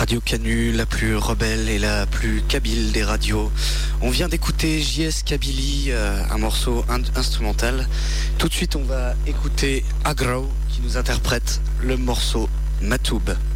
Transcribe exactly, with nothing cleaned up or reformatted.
Radio Canu, la plus rebelle et la plus kabyle des radios. On vient d'écouter J S Kabylie, euh, un morceau in- instrumental. Tout de suite, on va écouter Agro qui nous interprète le morceau Matoub.